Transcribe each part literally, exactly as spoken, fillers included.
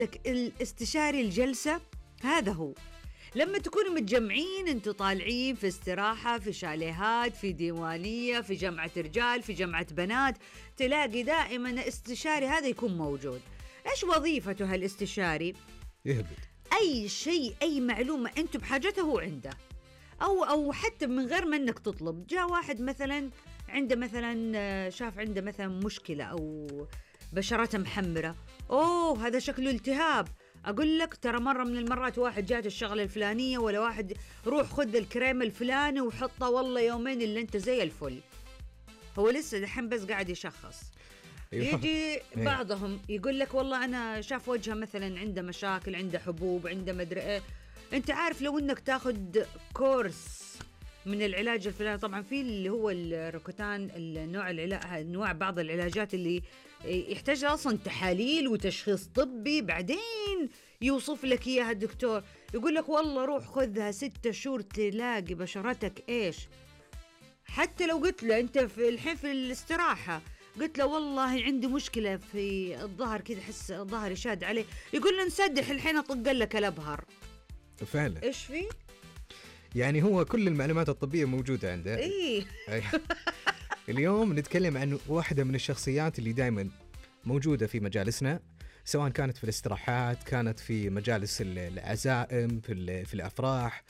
لك الاستشاري الجلسة هذا هو. لما تكونوا متجمعين انتوا طالعين في استراحة، في شاليهات، في ديوانية، في جمعة رجال، في جمعة بنات، تلاقي دائما الاستشاري هذا يكون موجود. ايش وظيفته هالاستشاري؟ يهبط اي شيء، اي معلومة انتوا بحاجته هو عنده، او او حتى من غير ما انك تطلب. جاء واحد مثلا عنده مثلا شاف عنده مثلا مشكلة او بشرته محمرة، اوه هذا شكله التهاب، اقول لك ترى مره من المرات واحد جات الشغله الفلانيه، ولا واحد روح خذ الكريم الفلاني وحطه والله يومين اللي انت زي الفل. هو لسه دحين بس قاعد يشخص. يجي بعضهم يقول لك والله انا شاف وجهه مثلا عنده مشاكل، عنده حبوب، عنده مدري ايه. انت عارف لو انك تاخذ كورس من العلاج الفلاني، طبعا في اللي هو الروكوتان، النوع العلاج، انواع بعض العلاجات اللي يحتاج اصلا تحاليل وتشخيص طبي، بعدين يوصف لك اياها الدكتور، يقول لك والله روح خذها ستة شهور تلاقي بشرتك ايش. حتى لو قلت له انت في الحين في الاستراحه قلت له والله عندي مشكله في الظهر كذا، حس ظهري شاد عليه، يقول له نسدح الحين اطق لك الابهر. فعلا ايش في؟ يعني هو كل المعلومات الطبيه موجوده عنده. ايه اليوم نتكلم عن واحدة من الشخصيات اللي دائما موجودة في مجالسنا، سواء كانت في الاستراحات، كانت في مجالس العزائم، في, في الأفراح،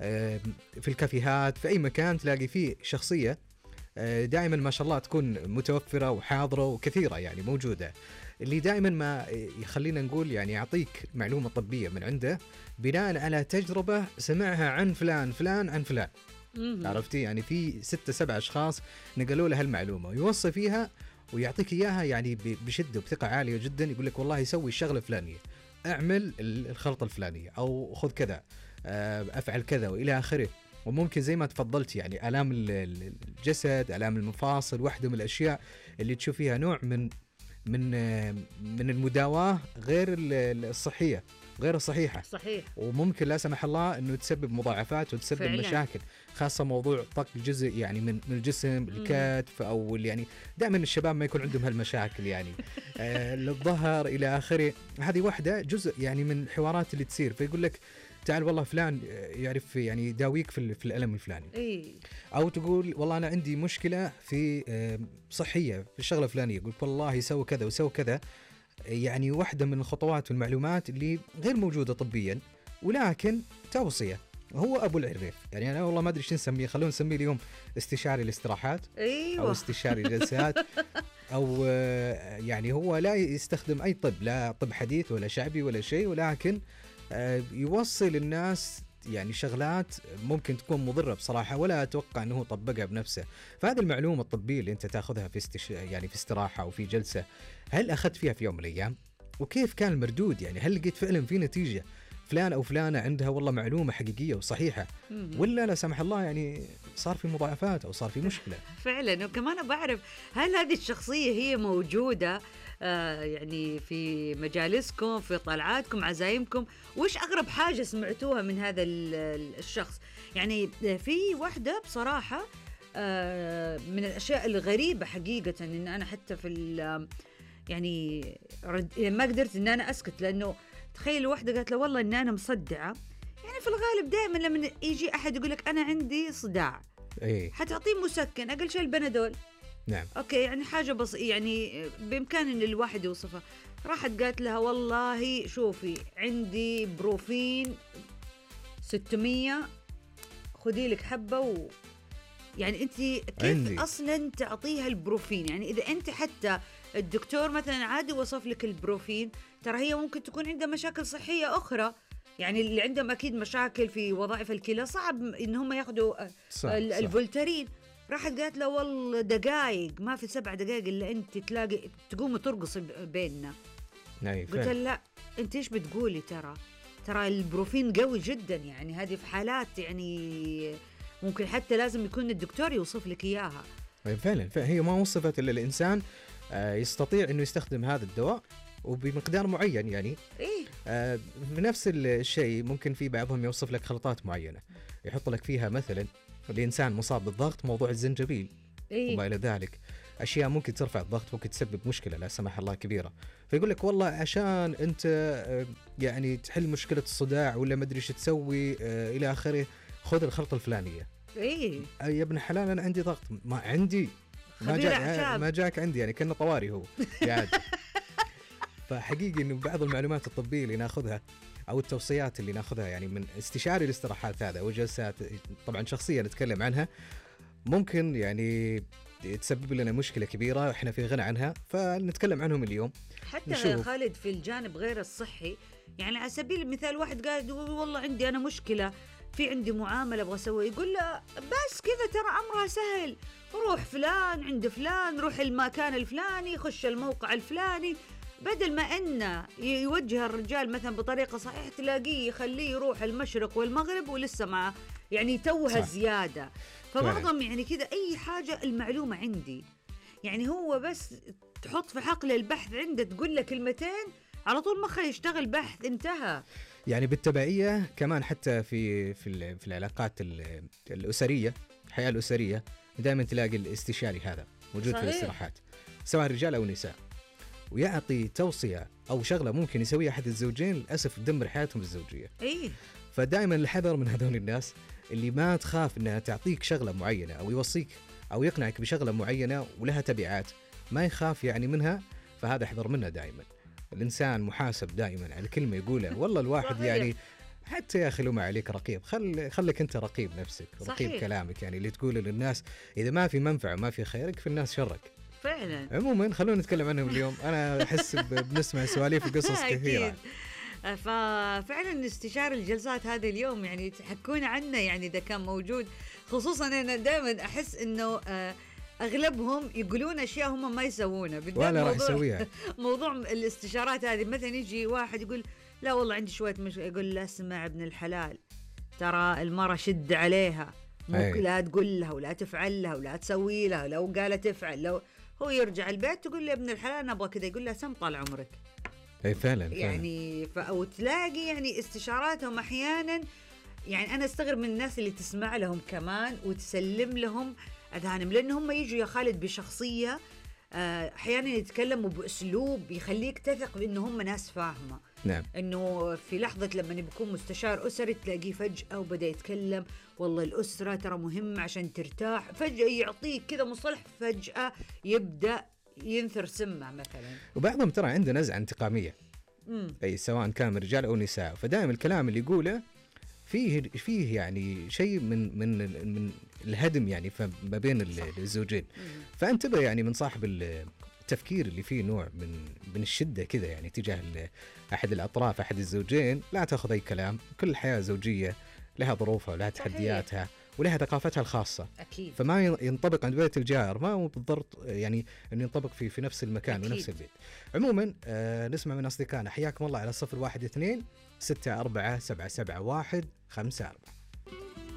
في الكافيهات، في أي مكان تلاقي فيه شخصية دائما ما شاء الله تكون متوفرة وحاضرة وكثيرة يعني موجودة، اللي دائما ما يخلينا نقول يعني يعطيك معلومة طبية من عنده بناء على تجربة سمعها عن فلان فلان عن فلان. عرفتي يعني في ستة سبع أشخاص نقلوا له هالمعلومة ويوصي فيها ويعطيك إياها يعني بشدة وبثقة عالية جدا. يقول لك والله يسوي الشغلة الفلانية، أعمل الخلطة الفلانية، أو خذ كذا، أفعل كذا وإلى آخره. وممكن زي ما تفضلت يعني آلام الجسد، آلام المفاصل، واحدة من الأشياء اللي تشوف فيها نوع من من من المداواة غير الصحية، غير الصحيحة. صحيح. وممكن لا سمح الله انه تسبب مضاعفات وتسبب فعلا مشاكل، خاصة موضوع طق جزء يعني من من الجسم، الكتف او يعني دائما الشباب ما يكون عندهم هالمشاكل يعني آه الظهر الى اخره. هذه واحدة جزء يعني من الحوارات اللي تصير، فيقول لك تعال والله فلان يعرف يعني يداويك في في الألم الفلاني. إيه؟ او تقول والله انا عندي مشكلة في صحية في الشغلة الفلانية، قلت والله يسوي كذا ويسوي كذا. يعني واحدة من الخطوات والمعلومات اللي غير موجودة طبيا ولكن توصية. هو أبو العريف، يعني أنا والله ما أدري شو نسميه، خلونا نسميه اليوم استشاري الاستراحات. أيوة. أو استشاري الجلسات أو يعني هو لا يستخدم أي طب، لا طب حديث ولا شعبي ولا شيء، ولكن يوصل الناس يعني شغلات ممكن تكون مضرة بصراحة ولا أتوقع أنه طبقها بنفسه. فهذه المعلومة الطبية اللي أنت تأخذها في استش... يعني في استراحة أو في جلسة، هل أخذت فيها في يوم من الأيام؟ وكيف كان المردود؟ يعني هل لقيت فعلا في نتيجة فلان أو فلانة عندها والله معلومة حقيقية وصحيحة، ولا لا سمح الله يعني صار في مضاعفات أو صار في مشكلة؟ فعلا. وكمان بعرف هل هذه الشخصية هي موجودة آه يعني في مجالسكم، في طلعاتكم، عزايمكم؟ وش أغرب حاجة سمعتوها من هذا الشخص؟ يعني في واحدة بصراحة آه من الأشياء الغريبة حقيقة إن أنا حتى في يعني ما قدرت إن أنا أسكت، لأنه تخيل واحدة قالت له والله إن أنا مصدعة. يعني في الغالب دائما لما يجي أحد يقولك أنا عندي صداع، إيه؟ حتعطيه مسكن، أقل شيء البنادول. نعم. أوكي يعني حاجة بس يعني بإمكان إن الواحد يوصفها. راحت قالت لها والله شوفي عندي بروفين ستمية، خذي لك حبة و... يعني أنت كيف عندي. أصلا تعطيها البروفين؟ يعني إذا أنت حتى الدكتور مثلا عادي وصف لك البروفين، ترى هي ممكن تكون عندها مشاكل صحية أخرى. يعني اللي عندهم أكيد مشاكل في وظائف الكلى صعب إن هم ياخدوا صح الفولتارين. صح. راحت قالت له والله دقائق، ما في سبع دقائق إلا أنت تلاقي تقوم ترقص بيننا. قلت لا أنت إيش بتقولي؟ ترى ترى البروفين قوي جدا، يعني هذه في حالات يعني ممكن حتى لازم يكون الدكتور يوصف لك إياها. فعلا فهي ما وصفت إلا الإنسان يستطيع إنه يستخدم هذا الدواء وبمقدار معين يعني. إيه؟ آه بنفس الشيء ممكن في بعضهم يوصف لك خلطات معينة، يحط لك فيها مثلا الإنسان مصاب بالضغط موضوع الزنجبيل. إيه؟ وما إلى ذلك. اشياء ممكن ترفع الضغط، ممكن تسبب مشكله لا سمح الله كبيره. فيقول لك والله عشان انت آه، يعني تحل مشكله الصداع ولا ما ادري ايش تسوي آه، الى اخره، خذ الخلطه الفلانيه. ايه آه، يا ابن حلال انا عندي ضغط، ما عندي، ما خبير جاك أعشاب. ما جاك عندي، يعني كأنه طواري هو يعني. فحقيقي انه بعض المعلومات الطبيه اللي ناخذها او التوصيات اللي ناخذها يعني من استشاري الاستراحات هذا وجلسات طبعا شخصيه نتكلم عنها، ممكن يعني تسبب لنا مشكله كبيره احنا في غنى عنها، فنتكلم عنهم اليوم. حتى نشوف. خالد في الجانب غير الصحي، يعني على سبيل المثال واحد قاعد يقول والله عندي أنا مشكلة، في عندي معاملة أبغى أسوي، يقول له بس كذا ترى أمرها سهل، روح فلان عند فلان، روح المكان الفلاني، خش الموقع الفلاني. بدل ما إنه يوجه الرجال مثلا بطريقة صحيحة، تلاقيه يخليه يروح المشرق والمغرب ولسه معه يعني توها صح. زيادة. فبعضهم يعني كذا أي حاجة المعلومة عندي، يعني هو بس تحط في حقل البحث عنده تقول له كلمتين على طول مخه يشتغل بحث، انتهى. يعني بالتبعيه كمان حتى في في ال- في العلاقات ال- الاسريه، الحياه الاسريه دائما تلاقي الاستشاري هذا موجود صحيح. في الاستراحات سواء رجال او نساء، ويعطي توصيه او شغله ممكن يسويها احد الزوجين للاسف تدمر حياتهم الزوجيه. ايه فدائما الحذر من هذول الناس اللي ما تخاف انها تعطيك شغله معينه او يوصيك او يقنعك بشغله معينه ولها تبعات، ما يخاف يعني منها، فهذا احذر منه دائما. الانسان محاسب دائما على الكلمه يقولها. والله الواحد صحيح. يعني حتى يا اخي لو ما عليك رقيب، خل خليك انت رقيب نفسك، رقيب صحيح. كلامك، يعني اللي تقوله للناس اذا ما في منفعه وما في خيرك في الناس شرك. فعلا. عموما خلونا نتكلم عنهم اليوم. انا احس ب- بنسمع سواليف وقصص كثيره. أكيد. ففعلا استشار الجلسات هذه اليوم يعني تحكون عنه، يعني إذا كان موجود، خصوصا أنا دائما أحس إنه آه، أغلبهم يقولون أشياء هم ما يسوونها، بالذات ولا راح موضوع يسويها. موضوع الاستشارات هذه. مثلا يجي واحد يقول لا والله عندي شوية مش، يقول لا اسمع ابن الحلال، ترى المرة شد عليها، مو أي. لا تقول لها ولا تفعل لها ولا تسوي لها، لو قالت تفعل، لو هو يرجع البيت تقول له ابن الحلال أنا أبغى كذا، يقول له سم طال عمرك. اي فعلا, فعلا. يعني ف... أو تلاقي يعني استشاراتهم أحيانا، يعني أنا أستغرب من الناس اللي تسمع لهم كمان وتسلم لهم أذهانهم، لأن هم يجوا يا خالد بشخصية آه، أحيانا يتكلموا بأسلوب يخليك تثق بأنه هم ناس فاهمة. نعم. انه في لحظه لما يكون مستشار اسري تلاقيه فجاه وبدا يتكلم والله الاسره ترى مهمه عشان ترتاح، فجاه يعطيك كذا مصطلح، فجاه يبدا ينثر سمه مثلا. وبعضهم ترى عنده نزعه انتقاميه، امم اي سواء كان رجال او نساء، فدائما الكلام اللي يقوله فيه فيه يعني شيء من من من الهدم يعني ما بين الزوجين. فانتبه يعني من صاحب التفكير اللي فيه نوع من من الشده كذا يعني تجاه احد الاطراف، احد الزوجين، لا تاخذ اي كلام. كل الحياه زوجيه لها ظروفها ولها تحدياتها ولها ثقافتها الخاصه. اكيد. فما ينطبق عند بيت الجار ما هو بالضبط يعني انه ينطبق في في نفس المكان أكيد. ونفس البيت. عموما آه نسمع من اصدقائنا. حياكم الله على صفر واحد اثنين ستة أربعة سبعة سبعة واحد خمسة أربعة.